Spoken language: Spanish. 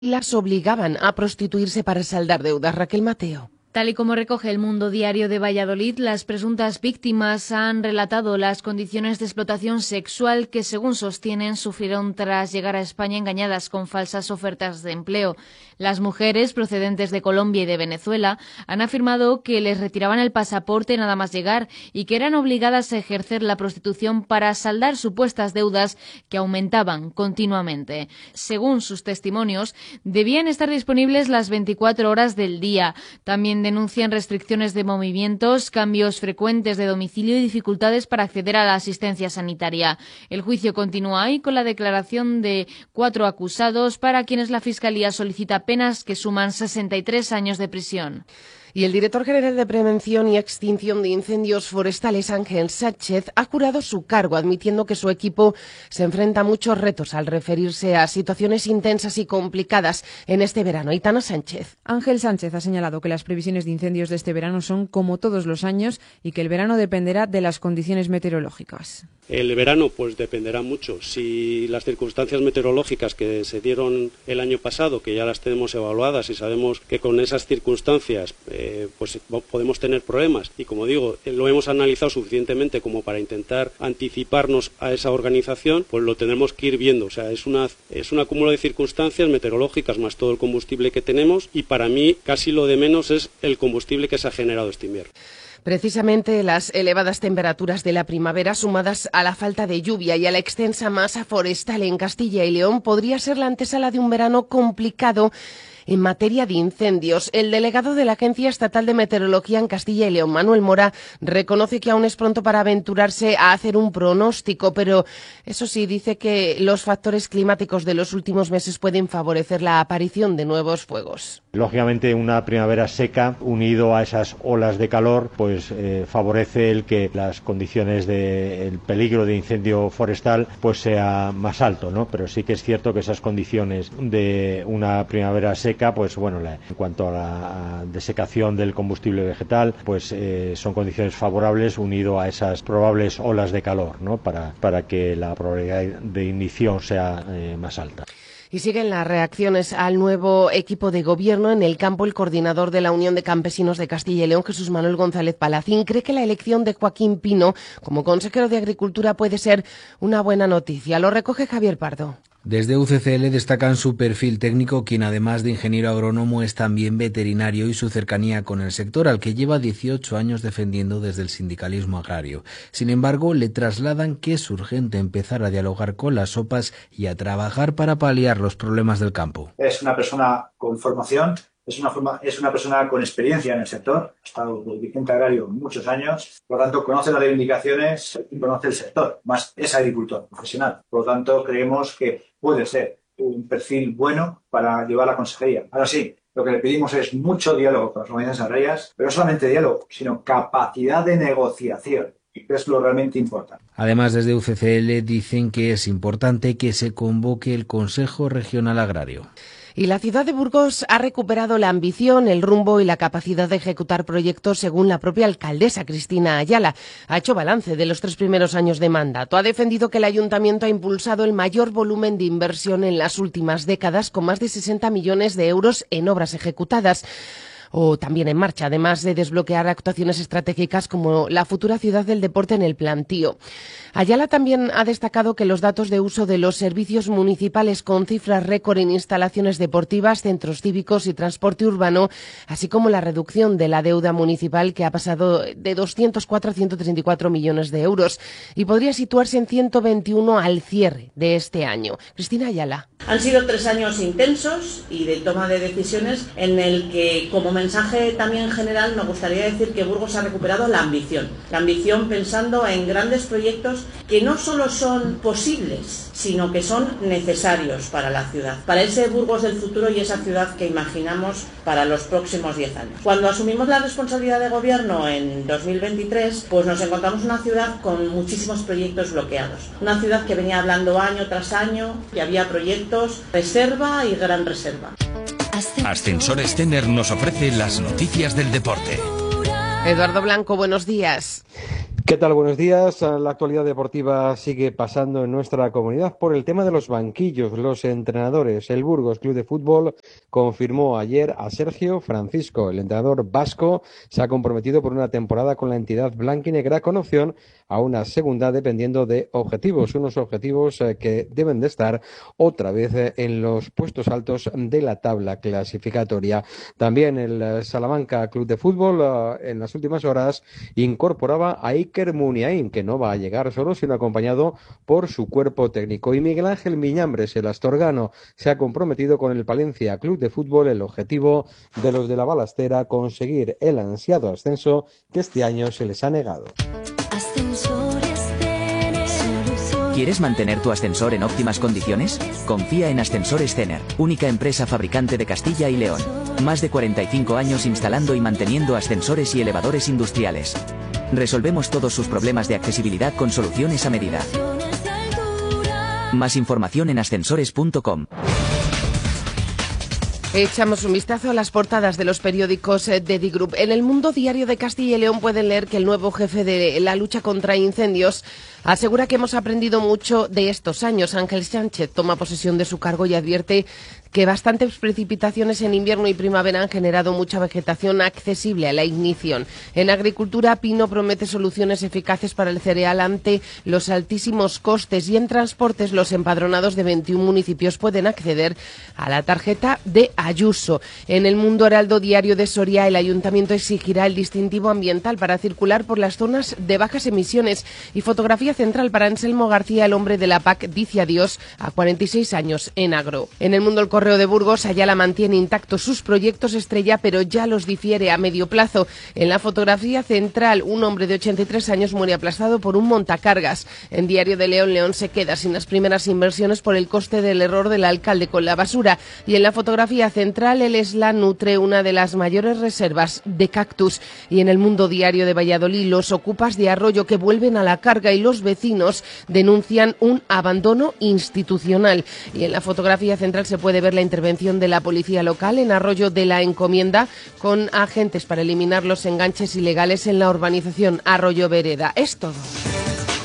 las obligaban a prostituirse para saldar deudas. Raquel Mateo. Tal y como recoge El Mundo Diario de Valladolid, las presuntas víctimas han relatado las condiciones de explotación sexual que, según sostienen, sufrieron tras llegar a España engañadas con falsas ofertas de empleo. Las mujeres, procedentes de Colombia y de Venezuela, han afirmado que les retiraban el pasaporte nada más llegar y que eran obligadas a ejercer la prostitución para saldar supuestas deudas que aumentaban continuamente. Según sus testimonios, debían estar disponibles las 24 horas del día. También denuncian restricciones de movimientos, cambios frecuentes de domicilio y dificultades para acceder a la asistencia sanitaria. El juicio continúa hoy con la declaración de 4 acusados para quienes la Fiscalía solicita penas que suman 63 años de prisión. Y el director general de Prevención y Extinción de Incendios Forestales, Ángel Sánchez, ha jurado su cargo, admitiendo que su equipo se enfrenta a muchos retos al referirse a situaciones intensas y complicadas en este verano. Aitana Sánchez. Ángel Sánchez ha señalado que las previsiones de incendios de este verano son como todos los años y que el verano dependerá de las condiciones meteorológicas. El verano pues dependerá mucho. Si las circunstancias meteorológicas que se dieron el año pasado, que ya las tenemos evaluadas y sabemos que con esas circunstancias pues podemos tener problemas, y como digo, lo hemos analizado suficientemente como para intentar anticiparnos a esa organización, pues lo tendremos que ir viendo. O sea, es un acúmulo de circunstancias meteorológicas más todo el combustible que tenemos, y para mí casi lo de menos es el combustible que se ha generado este invierno. Precisamente las elevadas temperaturas de la primavera, sumadas a la falta de lluvia y a la extensa masa forestal en Castilla y León, podría ser la antesala de un verano complicado en materia de incendios. El delegado de la Agencia Estatal de Meteorología en Castilla y León, Manuel Mora, reconoce que aún es pronto para aventurarse a hacer un pronóstico, pero eso sí, dice que los factores climáticos de los últimos meses pueden favorecer la aparición de nuevos fuegos. Lógicamente, una primavera seca unido a esas olas de calor pues favorece el que las condiciones del peligro de incendio forestal pues sea más alto, ¿no? Pero sí que es cierto que esas condiciones de una primavera seca, pues bueno, en cuanto a la desecación del combustible vegetal, pues son condiciones favorables unido a esas probables olas de calor, ¿no? Para que la probabilidad de ignición sea más alta. Y siguen las reacciones al nuevo equipo de gobierno. En el campo, el coordinador de la Unión de Campesinos de Castilla y León, Jesús Manuel González Palacín, cree que la elección de Joaquín Pino como consejero de Agricultura puede ser una buena noticia. Lo recoge Javier Pardo. Desde UCCL destacan su perfil técnico, quien además de ingeniero agrónomo es también veterinario, y su cercanía con el sector, al que lleva 18 años defendiendo desde el sindicalismo agrario. Sin embargo, le trasladan que es urgente empezar a dialogar con las OPAs y a trabajar para paliar los problemas del campo. Es una persona con formación. Es una persona con experiencia en el sector, ha estado dirigente agrario muchos años, por lo tanto conoce las reivindicaciones y conoce el sector, más es agricultor profesional. Por lo tanto, creemos que puede ser un perfil bueno para llevar la consejería. Ahora sí, lo que le pedimos es mucho diálogo con las organizaciones agrarias, pero no solamente diálogo, sino capacidad de negociación. Y que es lo realmente importante. Además, desde UCCL dicen que es importante que se convoque el Consejo Regional Agrario. Y la ciudad de Burgos ha recuperado la ambición, el rumbo y la capacidad de ejecutar proyectos, según la propia alcaldesa Cristina Ayala. Ha hecho balance de los 3 primeros años de mandato. Ha defendido que el ayuntamiento ha impulsado el mayor volumen de inversión en las últimas décadas, con más de 60 millones de euros en obras ejecutadas o también en marcha, además de desbloquear actuaciones estratégicas como la futura ciudad del deporte en el Plantío. Ayala también ha destacado que los datos de uso de los servicios municipales, con cifras récord en instalaciones deportivas, centros cívicos y transporte urbano, así como la reducción de la deuda municipal, que ha pasado de 204 a 134 millones de euros y podría situarse en 121 al cierre de este año. Cristina Ayala. Han sido 3 años intensos y de toma de decisiones, en el que, como mensaje también general, me gustaría decir que Burgos ha recuperado la ambición pensando en grandes proyectos que no solo son posibles, sino que son necesarios para la ciudad, para ese Burgos del futuro y esa ciudad que imaginamos para los próximos 10 años. Cuando asumimos la responsabilidad de gobierno en 2023, pues nos encontramos una ciudad con muchísimos proyectos bloqueados, una ciudad que venía hablando año tras año, que había proyectos, reserva y gran reserva. Ascensores Tener nos ofrece las noticias del deporte. Eduardo Blanco, buenos días. ¿Qué tal? Buenos días. La actualidad deportiva sigue pasando en nuestra comunidad por el tema de los banquillos, los entrenadores. El Burgos Club de Fútbol confirmó ayer a Sergio Francisco. El entrenador vasco se ha comprometido por una temporada con la entidad blanquinegra con opción a una segunda dependiendo de objetivos, unos objetivos que deben de estar otra vez en los puestos altos de la tabla clasificatoria. También el Salamanca Club de Fútbol en las últimas horas incorporaba a Iker Muniain, que no va a llegar solo, sino acompañado por su cuerpo técnico. Y Miguel Ángel Miñambres, el astorgano, se ha comprometido con el Palencia Club de Fútbol. El objetivo de los de la Balastera, conseguir el ansiado ascenso que este año se les ha negado. ¿Quieres mantener tu ascensor en óptimas condiciones? Confía en Ascensores Zener, única empresa fabricante de Castilla y León. Más de 45 años instalando y manteniendo ascensores y elevadores industriales. Resolvemos todos sus problemas de accesibilidad con soluciones a medida. Más información en ascensores.com. Echamos un vistazo a las portadas de los periódicos de Digroup. En El Mundo Diario de Castilla y León pueden leer que el nuevo jefe de la lucha contra incendios asegura que hemos aprendido mucho de estos años. Ángel Sánchez toma posesión de su cargo y advierte que bastantes precipitaciones en invierno y primavera han generado mucha vegetación accesible a la ignición. En agricultura, Pino promete soluciones eficaces para el cereal ante los altísimos costes, y en transportes los empadronados de 21 municipios pueden acceder a la tarjeta de Ayuso. En El Mundo Heraldo Diario de Soria, el ayuntamiento exigirá el distintivo ambiental para circular por las zonas de bajas emisiones. Y fotografía central para Anselmo García, el hombre de la PAC dice adiós a 46 años en agro. En El Mundo El Correo de Burgos, Ayala mantiene intactos sus proyectos estrella, pero ya los difiere a medio plazo. En la fotografía central, un hombre de 83 años muere aplastado por un montacargas. En Diario de León, León se queda sin las primeras inversiones por el coste del error del alcalde con la basura. Y en la fotografía central, el Esla nutre una de las mayores reservas de cactus. Y en El Mundo Diario de Valladolid, los ocupas de Arroyo que vuelven a la carga y los vecinos denuncian un abandono institucional. Y en la fotografía central se puede ver la intervención de la policía local en Arroyo de la Encomienda con agentes para eliminar los enganches ilegales en la urbanización Arroyo Vereda. Es todo.